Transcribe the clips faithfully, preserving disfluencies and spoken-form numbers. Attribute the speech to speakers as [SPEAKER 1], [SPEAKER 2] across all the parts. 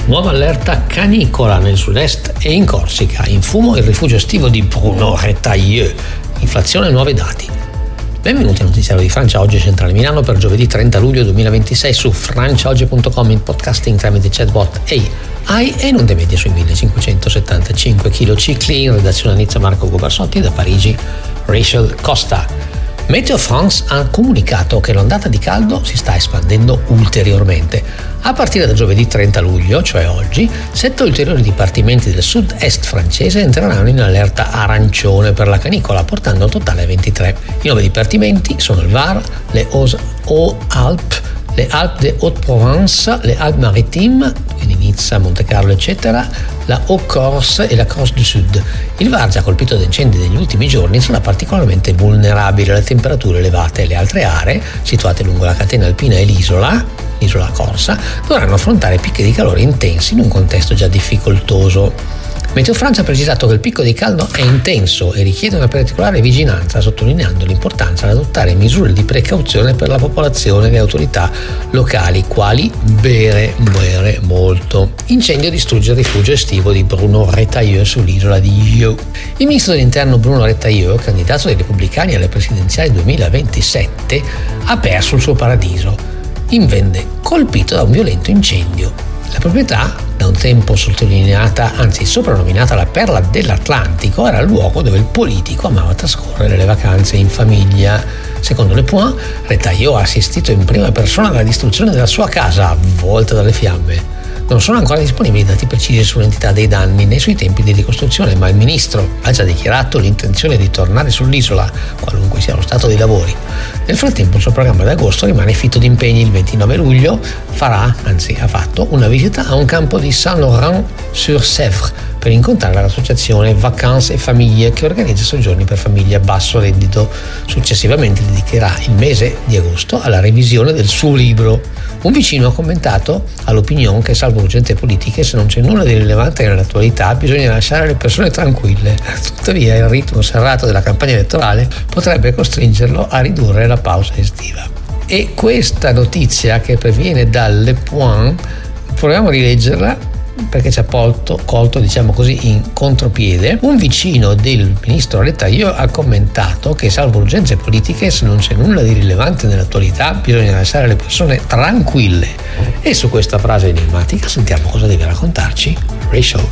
[SPEAKER 1] Nuova allerta canicola nel sud-est e in Corsica. In fumo il rifugio estivo di Bruno Retailleau. Inflazione e nuovi dati. Benvenuti al notiziario di Francia Oggi Centrale Milano per giovedì trenta luglio duemilaventisei su franciaoggi punto com, in podcasting tramite chatbot A I e in onde medie sui millecinquecentosettantacinque kHz. In redazione a Nizza Marco Gubarsotti, da Parigi Rachel Costa. Meteo France ha comunicato che l'ondata di caldo si sta espandendo ulteriormente. A partire da giovedì trenta luglio, cioè oggi, sette ulteriori dipartimenti del sud-est francese entreranno in allerta arancione per la canicola, portando al totale a ventitré. I nuovi dipartimenti sono il Var, le Hautes-Alpes, le Alpes de Haute-Provence, le Alpes-Maritimes, quindi Nizza, Monte Carlo, eccetera, la Haute-Corse e la Corse du Sud. Il Var, già colpito da incendi negli ultimi giorni, sarà particolarmente vulnerabile alle temperature elevate. Le altre aree, situate lungo la catena alpina e l'isola, l'isola Corsa, dovranno affrontare picchi di calore intensi in un contesto già difficoltoso. Meteo Francia ha precisato che il picco di caldo è intenso e richiede una particolare vigilanza, sottolineando l'importanza di adottare misure di precauzione per la popolazione e le autorità locali, quali bere, bere molto. Incendio distrugge il rifugio estivo di Bruno Retailleau sull'isola di Yeo. Il ministro dell'interno Bruno Retailleau, candidato dei repubblicani alle presidenziali duemilaventisette, ha perso il suo paradiso, in Vendée, colpito da un violento incendio. La proprietà, da un tempo sottolineata, anzi soprannominata la perla dell'Atlantico, era il luogo dove il politico amava trascorrere le vacanze in famiglia. Secondo Le Point, Retailleau ha assistito in prima persona alla distruzione della sua casa, avvolta dalle fiamme. Non sono ancora disponibili dati precisi sull'entità dei danni né sui tempi di ricostruzione, ma il ministro ha già dichiarato l'intenzione di tornare sull'isola, qualunque sia lo stato dei lavori. Nel frattempo il suo programma d'agosto rimane fitto di impegni. Il ventinove luglio farà, anzi ha fatto, una visita a un campo di Saint-Laurent-sur-Sèvre per incontrare l'associazione Vacanze e Famiglie, che organizza soggiorni per famiglie a basso reddito. Successivamente dedicherà il mese di agosto alla revisione del suo libro. Un vicino ha commentato all'Opinion che, salvo urgenze politiche, se non c'è nulla di rilevante nell'attualità, bisogna lasciare le persone tranquille. Tuttavia il ritmo serrato della campagna elettorale potrebbe costringerlo a ridurre la pausa estiva. E questa notizia, che proviene dal Le Point, proviamo a rileggerla perché ci ha colto, colto, diciamo così, in contropiede. Un vicino del ministro Retailleau ha commentato che, salvo urgenze politiche, se non c'è nulla di rilevante nell'attualità, bisogna lasciare le persone tranquille. E su questa frase enigmatica sentiamo cosa deve raccontarci Rachel.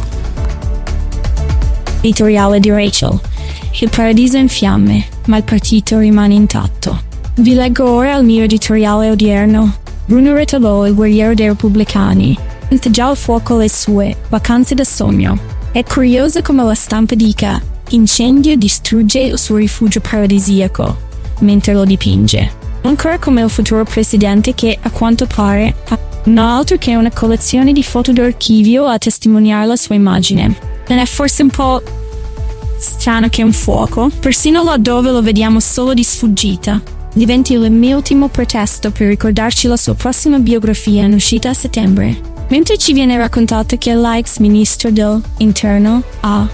[SPEAKER 2] Editoriale di Rachel. Il paradiso in fiamme, ma il partito rimane intatto. Vi leggo ora il mio editoriale odierno. Bruno Retailleau, il guerriero dei repubblicani, integgia il fuoco le sue vacanze da sogno. È curioso come la stampa dica: incendio distrugge il suo rifugio paradisiaco, mentre lo dipinge. Ancora come il futuro presidente che, a quanto pare, non ha altro che una collezione di foto d'archivio a testimoniare la sua immagine. Non è forse un po' strano che un fuoco, persino laddove lo vediamo solo di sfuggita, diventi il mio ultimo pretesto per ricordarci la sua prossima biografia in uscita a settembre? Mentre ci viene raccontato che l'ex ministro dell'interno ha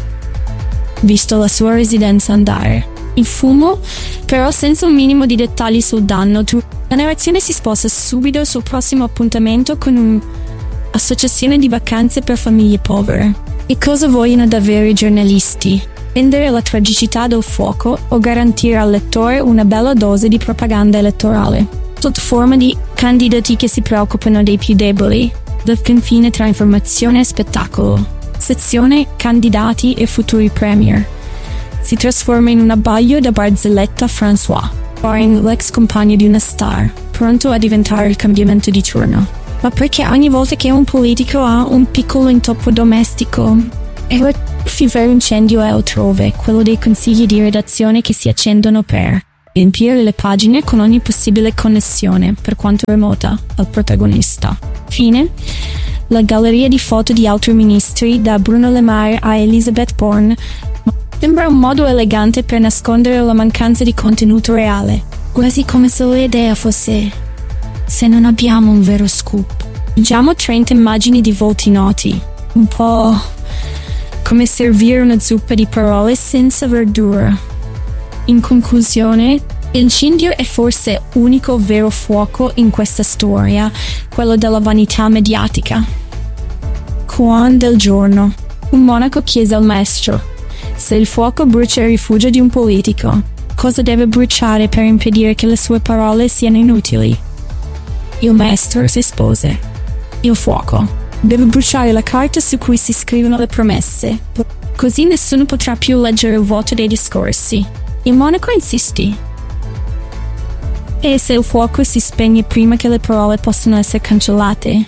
[SPEAKER 2] visto la sua residenza andare in fumo, però senza un minimo di dettagli sul danno, la narrazione si sposta subito sul prossimo appuntamento con un'associazione di vacanze per famiglie povere. E cosa vogliono davvero i giornalisti? Vendere la tragicità del fuoco o garantire al lettore una bella dose di propaganda elettorale, sotto forma di candidati che si preoccupano dei più deboli, del confine tra informazione e spettacolo. Sezione Candidati e futuri premier si trasforma in un abbaglio da barzelletta François, Warren, l'ex compagno di una star, pronto a diventare il cambiamento di turno. Ma perché ogni volta che un politico ha un piccolo intoppo domestico, e il vero incendio è altrove, quello dei consigli di redazione che si accendono per riempire le pagine con ogni possibile connessione, per quanto remota, al protagonista. Fine. La galleria di foto di altri ministri, da Bruno Le Maire a Elisabeth Borne, sembra un modo elegante per nascondere la mancanza di contenuto reale, quasi come se l'idea fosse: se non abbiamo un vero scoop, leggiamo trenta immagini di volti noti, un po' come servire una zuppa di parole senza verdura. In conclusione, l'incendio è forse l'unico vero fuoco in questa storia, quello della vanità mediatica. koan del giorno. Un monaco chiese al maestro: se il fuoco brucia il rifugio di un politico, cosa deve bruciare per impedire che le sue parole siano inutili? Il maestro rispose: il fuoco deve bruciare la carta su cui si scrivono le promesse, così nessuno potrà più leggere il vuoto dei discorsi. Il monaco insistì: e se il fuoco si spegne prima che le parole possano essere cancellate?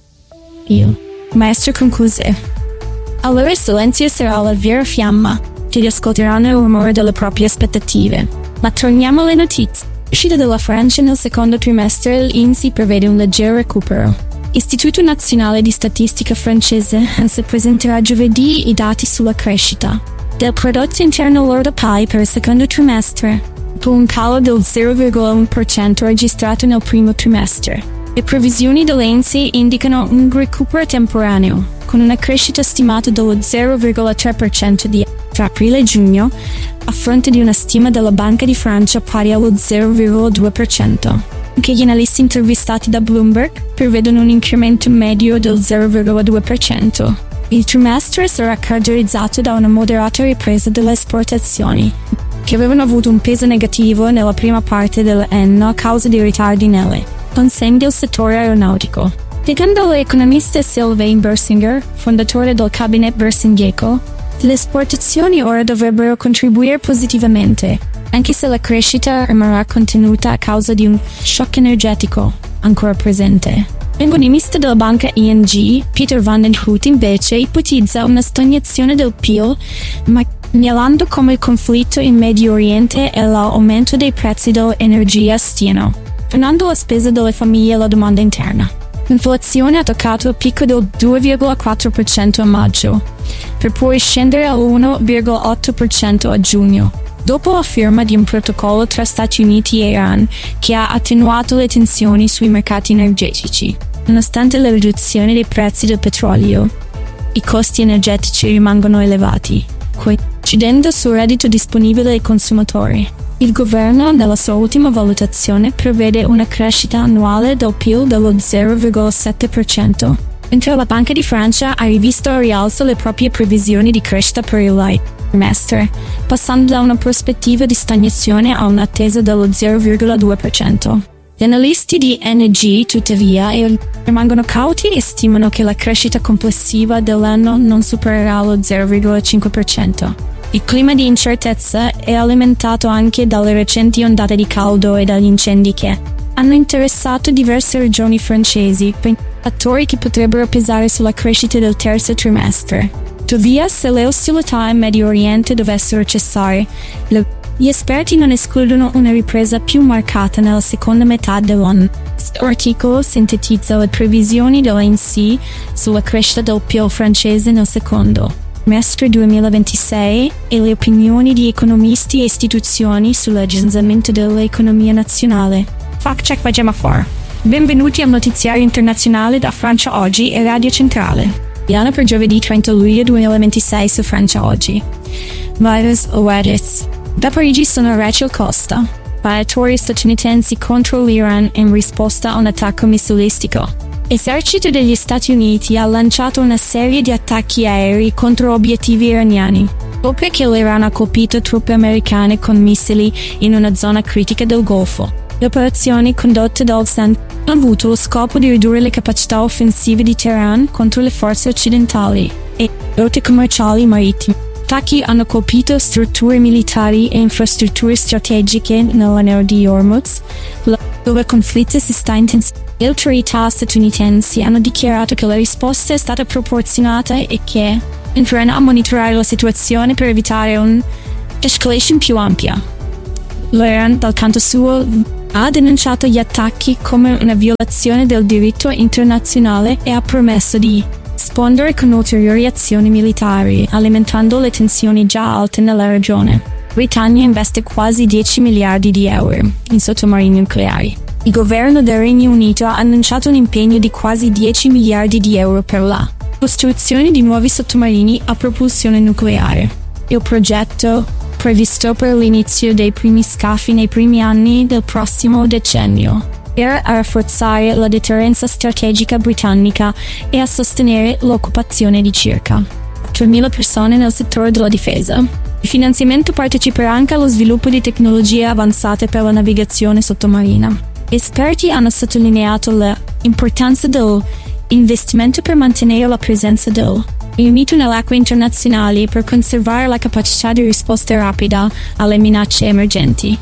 [SPEAKER 2] Il maestro concluse: allora il silenzio sarà la vera fiamma, che ascolteranno il rumore delle proprie aspettative. Ma torniamo alle notizie. Uscita dalla Francia nel secondo trimestre, l'I N S I prevede un leggero recupero. Istituto Nazionale di Statistica francese A N S presenterà giovedì i dati sulla crescita del prodotto interno lordo P I per il secondo trimestre, con un calo del zero virgola uno per cento registrato nel primo trimestre. Le previsioni dell'I N S I indicano un recupero temporaneo, con una crescita stimata dello zero virgola tre per cento di tra aprile e giugno, a fronte di una stima della Banca di Francia pari allo zero virgola due per cento. Anche gli analisti intervistati da Bloomberg prevedono un incremento medio del zero virgola due per cento. Il trimestre sarà caratterizzato da una moderata ripresa delle esportazioni, che avevano avuto un peso negativo nella prima parte dell'anno a causa di ritardi nelle consegne del settore aeronautico. Secondo l'economista Sylvain Bersinger, fondatore del Cabinet Bersingieco, le esportazioni ora dovrebbero contribuire positivamente, anche se la crescita rimarrà contenuta a causa di un shock energetico ancora presente. L'economista della banca I N G, Peter van den Hout, invece ipotizza una stagnazione del P I L, ma segnalando come il conflitto in Medio Oriente e l'aumento dei prezzi dell'energia stiano frenando la spesa delle famiglie e la domanda interna. L'inflazione ha toccato il picco del due virgola quattro per cento a maggio, per poi scendere all'uno virgola otto per cento a giugno, dopo la firma di un protocollo tra Stati Uniti e Iran che ha attenuato le tensioni sui mercati energetici. Nonostante la riduzione dei prezzi del petrolio, i costi energetici rimangono elevati, incidendo sul reddito disponibile dei consumatori. Il governo, nella sua ultima valutazione, prevede una crescita annuale del P I L dello zero virgola sette per cento, mentre la Banca di Francia ha rivisto a rialzo le proprie previsioni di crescita per il trimestre, passando da una prospettiva di stagnazione a un'attesa dello zero virgola due per cento. Gli analisti di N G, tuttavia, rimangono cauti e stimano che la crescita complessiva dell'anno non supererà lo zero virgola cinque per cento. Il clima di incertezza è alimentato anche dalle recenti ondate di caldo e dagli incendi che hanno interessato diverse regioni francesi, fattori che potrebbero pesare sulla crescita del terzo trimestre. Tuttavia, se le ostilità in Medio Oriente dovessero cessare, le Gli esperti non escludono una ripresa più marcata nella seconda metà dell'anno. Questo articolo sintetizza le previsioni dell'I N S I sulla crescita del P I L francese nel secondo trimestre duemilaventisei e le opinioni di economisti e istituzioni sull'aggiornamento dell'economia nazionale. Fact check by Gemma Farr. Benvenuti al notiziario internazionale da Francia Oggi e Radio Centrale. Piano per giovedì trenta luglio duemilaventisei su Francia Oggi. Virus o Reddit. Da Parigi sono Rachel Costa. Operatori statunitensi contro l'Iran in risposta a un attacco missilistico. Esercito degli Stati Uniti ha lanciato una serie di attacchi aerei contro obiettivi iraniani, dopo che l'Iran ha colpito truppe americane con missili in una zona critica del Golfo. Le operazioni condotte dal S A N hanno avuto lo scopo di ridurre le capacità offensive di Teheran contro le forze occidentali e rotte commerciali marittime. Gli attacchi hanno colpito strutture militari e infrastrutture strategiche nell'anello di Hormuz, dove il conflitto si sta intensificando. Le autorità statunitensi hanno dichiarato che la risposta è stata proporzionata e che entreranno a monitorare la situazione per evitare un'escalation più ampia. L'Iran, dal canto suo, ha denunciato gli attacchi come una violazione del diritto internazionale e ha promesso di rispondere con ulteriori azioni militari, alimentando le tensioni già alte nella regione. La Britannia investe quasi dieci miliardi di euro in sottomarini nucleari. Il governo del Regno Unito ha annunciato un impegno di quasi dieci miliardi di euro per la costruzione di nuovi sottomarini a propulsione nucleare. Il progetto, previsto per l'inizio dei primi scafi nei primi anni del prossimo decennio, era a rafforzare la deterrenza strategica britannica e a sostenere l'occupazione di circa quattromila persone nel settore della difesa. Il finanziamento parteciperà anche allo sviluppo di tecnologie avanzate per la navigazione sottomarina. Esperti hanno sottolineato l'importanza dell'investimento per mantenere la presenza del Regno nelle acque internazionali per conservare la capacità di risposta rapida alle minacce emergenti.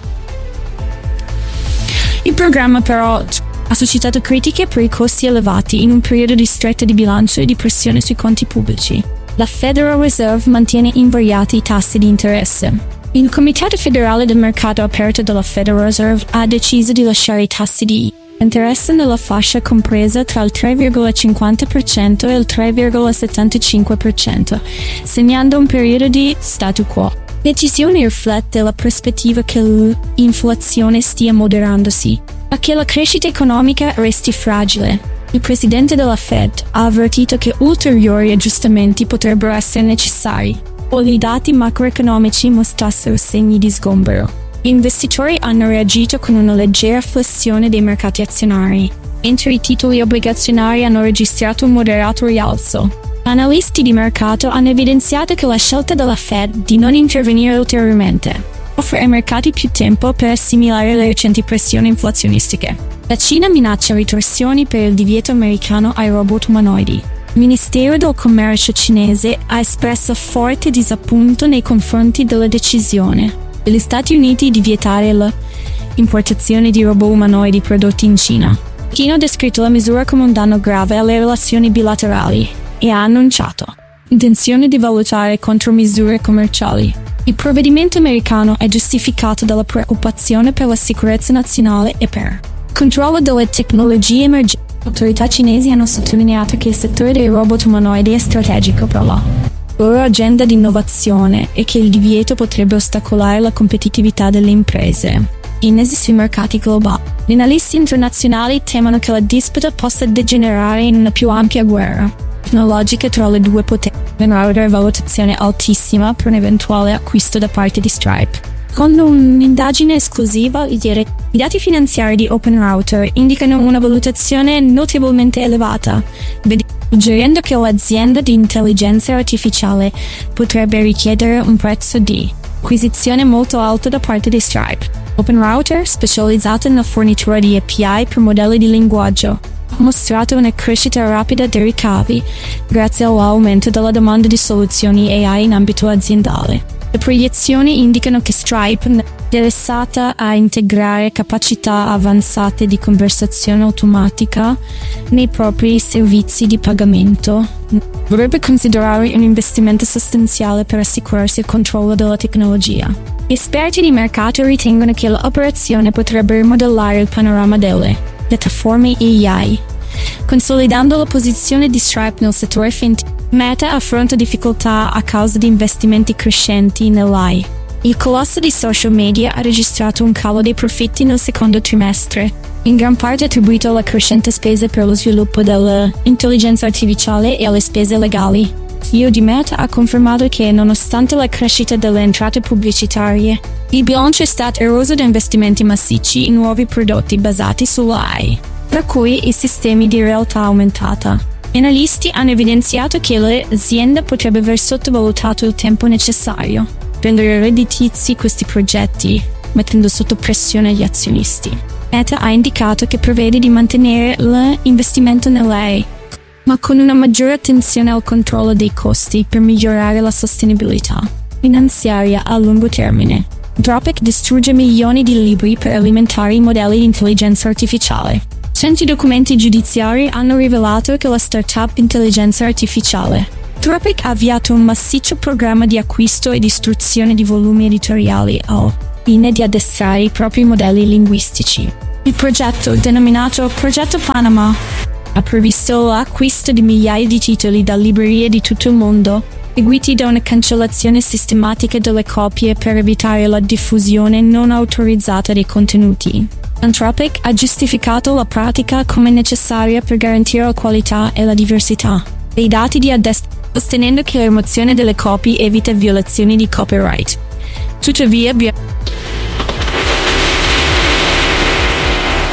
[SPEAKER 2] Il programma però ha suscitato critiche per i costi elevati in un periodo di stretta di bilancio e di pressione sui conti pubblici. La Federal Reserve mantiene invariati i tassi di interesse. Il Comitato Federale del Mercato Aperto della Federal Reserve ha deciso di lasciare i tassi di interesse nella fascia compresa tra il tre virgola cinquanta per cento e il tre virgola settantacinque per cento, segnando un periodo di statu quo. La decisione riflette la prospettiva che l'inflazione stia moderandosi, ma che la crescita economica resti fragile. Il presidente della Fed ha avvertito che ulteriori aggiustamenti potrebbero essere necessari o i dati macroeconomici mostrassero segni di sgombero. Gli investitori hanno reagito con una leggera flessione dei mercati azionari, mentre i titoli obbligazionari hanno registrato un moderato rialzo. Analisti di mercato hanno evidenziato che la scelta della Fed di non intervenire ulteriormente offre ai mercati più tempo per assimilare le recenti pressioni inflazionistiche. La Cina minaccia ritorsioni per il divieto americano ai robot umanoidi. Il Ministero del Commercio cinese ha espresso forte disappunto nei confronti della decisione degli Stati Uniti di vietare l'importazione di robot umanoidi prodotti in Cina. Pechino ha descritto la misura come un danno grave alle relazioni bilaterali e ha annunciato l'intenzione di valutare contromisure commerciali. Il provvedimento americano è giustificato dalla preoccupazione per la sicurezza nazionale e per il controllo delle tecnologie emergenti. Le autorità cinesi hanno sottolineato che il settore dei robot umanoidi è strategico per la loro agenda di innovazione e che il divieto potrebbe ostacolare la competitività delle imprese cinesi sui mercati globali. Gli analisti internazionali temono che la disputa possa degenerare in una più ampia guerra tecnologica tra le due potenze. Una valutazione altissima per un eventuale acquisto da parte di Stripe. Con un'indagine esclusiva, i dati finanziari di OpenRouter indicano una valutazione notevolmente elevata, suggerendo che l'azienda di intelligenza artificiale potrebbe richiedere un prezzo di acquisizione molto alto da parte di Stripe. OpenRouter, specializzato nella fornitura di A P I per modelli di linguaggio, ha mostrato una crescita rapida dei ricavi grazie all'aumento della domanda di soluzioni A I in ambito aziendale. Le proiezioni indicano che Stripe è interessata a integrare capacità avanzate di conversazione automatica nei propri servizi di pagamento. Dovrebbe considerare un investimento sostanziale per assicurarsi il controllo della tecnologia. Gli esperti di mercato ritengono che l'operazione potrebbe rimodellare il panorama delle piattaforme A I, consolidando la posizione di Stripe nel settore fintech. Meta affronta difficoltà a causa di investimenti crescenti nell'A I. Il colosso di social media ha registrato un calo dei profitti nel secondo trimestre, in gran parte attribuito alla crescente spesa per lo sviluppo dell'intelligenza artificiale e alle spese legali. Il C E O di Meta ha confermato che, nonostante la crescita delle entrate pubblicitarie, il bilancio è stato eroso da investimenti massicci in nuovi prodotti basati sull'A I, tra cui i sistemi di realtà aumentata. Gli analisti hanno evidenziato che l'azienda potrebbe aver sottovalutato il tempo necessario per rendere redditizi questi progetti, mettendo sotto pressione gli azionisti. Meta ha indicato che prevede di mantenere l'investimento nell'A I, ma con una maggiore attenzione al controllo dei costi per migliorare la sostenibilità finanziaria a lungo termine. Anthropic distrugge milioni di libri per alimentare i modelli di intelligenza artificiale. Recenti documenti giudiziari hanno rivelato che la startup intelligenza artificiale Anthropic ha avviato un massiccio programma di acquisto e distruzione di volumi editoriali al fine di addestrare i propri modelli linguistici. Il progetto, denominato Progetto Panama, ha previsto l'acquisto di migliaia di titoli da librerie di tutto il mondo, seguiti da una cancellazione sistematica delle copie per evitare la diffusione non autorizzata dei contenuti. Anthropic ha giustificato la pratica come necessaria per garantire la qualità e la diversità dei dati di addestramento, sostenendo che la rimozione delle copie evita violazioni di copyright. Tuttavia,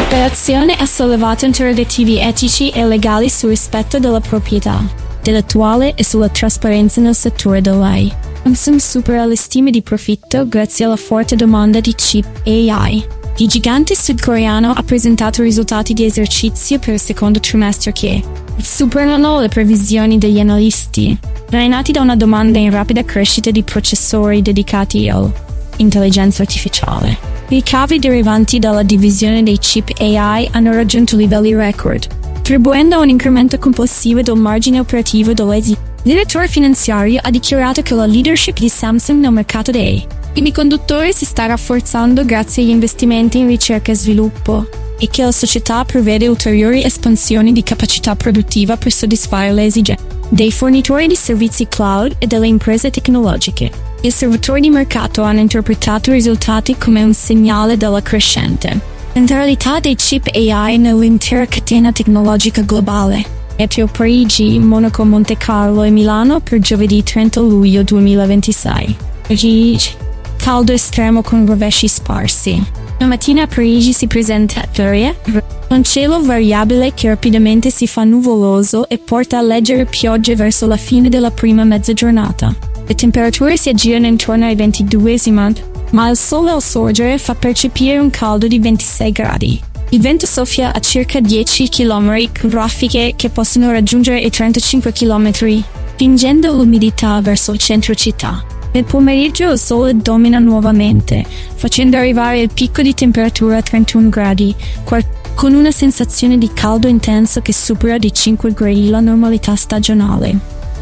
[SPEAKER 2] L'operazione ha sollevato interrogativi etici e legali sul rispetto della proprietà intellettuale e sulla trasparenza nel settore dell'A I. Samsung supera le stime di profitto grazie alla forte domanda di chip A I. Il gigante sudcoreano ha presentato risultati di esercizio per il secondo trimestre che superano le previsioni degli analisti, trainati da una domanda in rapida crescita di processori dedicati all'intelligenza artificiale. I ricavi derivanti dalla divisione dei chip A I hanno raggiunto livelli record, contribuendo a un incremento complessivo del margine operativo dell'azienda. Il direttore finanziario ha dichiarato che la leadership di Samsung nel mercato dei semiconduttori si sta rafforzando grazie agli investimenti in ricerca e sviluppo e che la società prevede ulteriori espansioni di capacità produttiva per soddisfare le esigenze dei fornitori di servizi cloud e delle imprese tecnologiche. Gli osservatori di mercato hanno interpretato i risultati come un segnale della crescente centralità dei chip A I nell'intera catena tecnologica globale. Meteo Parigi, Monaco, Monte Carlo e Milano per giovedì trenta luglio duemilaventisei. Parigi, caldo estremo con rovesci sparsi. La mattina a Parigi si presenta aria, un cielo variabile che rapidamente si fa nuvoloso e porta a leggere piogge verso la fine della prima mezza giornata. Le temperature si aggirano intorno ai ventidue gradi, ma il sole al sorgere fa percepire un caldo di ventisei gradi. Il vento soffia a circa dieci chilometri con raffiche che possono raggiungere i trentacinque chilometri, spingendo l'umidità verso il centro città. Nel pomeriggio il sole domina nuovamente, facendo arrivare il picco di temperatura a trentuno gradi, con una sensazione di caldo intenso che supera di cinque gradi la normalità stagionale.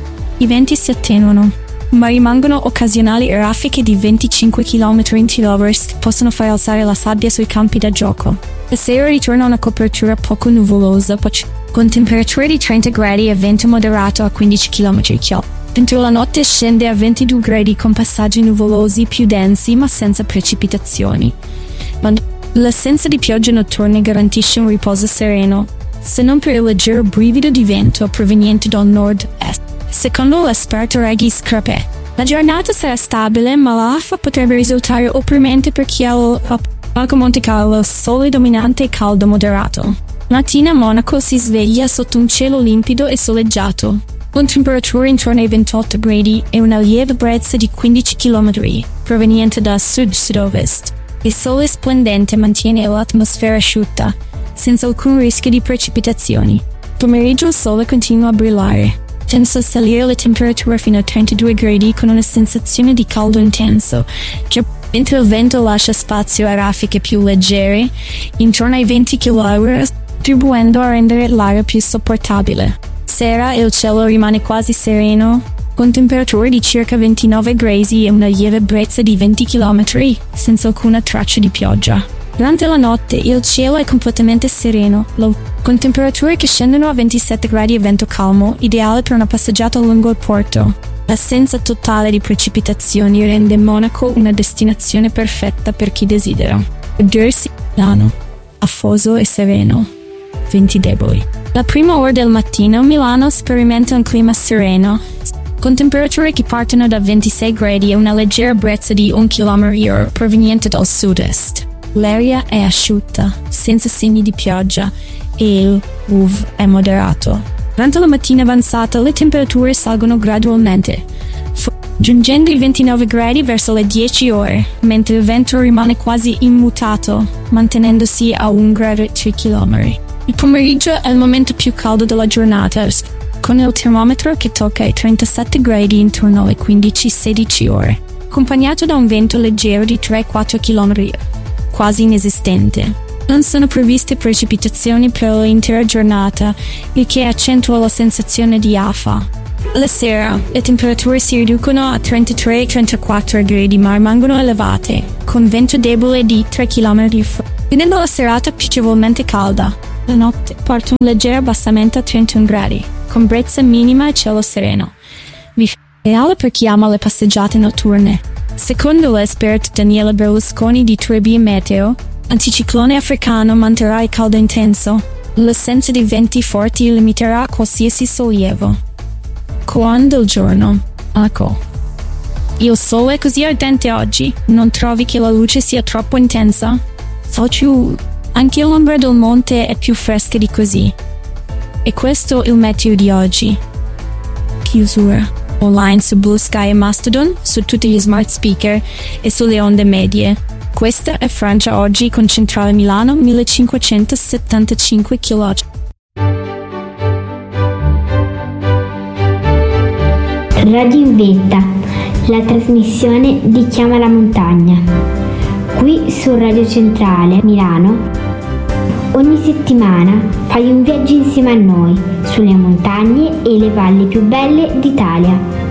[SPEAKER 2] I venti si attenuano, ma rimangono occasionali raffiche di venticinque chilometri all'ora che possono far alzare la sabbia sui campi da gioco. La sera ritorna una copertura poco nuvolosa, con temperature di trenta gradi e vento moderato a quindici chilometri all'ora. Dentro la notte scende a ventidue gradi con passaggi nuvolosi più densi ma senza precipitazioni. Ma l'assenza di piogge notturne garantisce un riposo sereno, se non per il leggero brivido di vento proveniente dal nord-est. Secondo l'esperto Regis Crepe, la giornata sarà stabile ma l'afa potrebbe risultare opprimente per chi ha al Monte Carlo sole dominante e caldo moderato. Mattina a Monaco si sveglia sotto un cielo limpido e soleggiato, con temperature intorno ai ventotto gradi e una lieve brezza di quindici chilometri, proveniente da sud-sud-ovest. Il sole splendente mantiene l'atmosfera asciutta, senza alcun rischio di precipitazioni. Pomeriggio il sole continua a brillare, tendendo a salire le temperature fino a trentadue gradi con una sensazione di caldo intenso, che mentre il vento lascia spazio a raffiche più leggere, intorno ai venti chilometri all'ora, contribuendo a rendere l'aria più sopportabile. Sera il cielo rimane quasi sereno, con temperature di circa ventinove gradi e una lieve brezza di venti chilometri, senza alcuna traccia di pioggia. Durante la notte il cielo è completamente sereno, con temperature che scendono a ventisette gradi e vento calmo, ideale per una passeggiata lungo il porto. L'assenza totale di precipitazioni rende Monaco una destinazione perfetta per chi desidera godersi l'anno affoso e sereno. Venti deboli. La prima ora del mattino Milano sperimenta un clima sereno, con temperature che partono da ventisei gradi e una leggera brezza di un chilometro all'ora proveniente dal sud-est. L'aria è asciutta, senza segni di pioggia, e il U V è moderato. Durante la mattina avanzata le temperature salgono gradualmente, giungendo i ventinove gradi verso le dieci ore, mentre il vento rimane quasi immutato, mantenendosi a un grado e tre chilometri. Il pomeriggio è il momento più caldo della giornata, con il termometro che tocca i trentasette gradi intorno alle quindici sedici ore, accompagnato da un vento leggero di tre quattro chilometri, quasi inesistente. Non sono previste precipitazioni per l'intera giornata, il che accentua la sensazione di afa. La sera, le temperature si riducono a trentatré trentaquattro gradi ma rimangono elevate, con vento debole di tre chilometri, rendendo la serata piacevolmente calda. La notte parte un leggero abbassamento a trentuno gradi, con brezza minima e cielo sereno. Ideale per chi ama le passeggiate notturne. Secondo l'esperto Daniele Berlusconi di Trebbia Meteo, l'anticiclone africano manterrà il caldo intenso. L'assenza di venti forti limiterà qualsiasi sollievo. Koan del giorno. Ecco. Il sole è così ardente oggi, non trovi che la luce sia troppo intensa? Faccio Anche l'ombra del monte è più fresca di così. E questo è il meteo di oggi. Chiusura. Online su Blue Sky e Mastodon, su tutti gli smart speaker e sulle onde medie. Questa è Francia Oggi con Centrale Milano millecinquecentosettantacinque chilohertz.
[SPEAKER 3] Radio in Vetta, la trasmissione di Chiama la Montagna. Qui su Radio Centrale Milano, ogni settimana fai un viaggio insieme a noi sulle montagne e le valli più belle d'Italia.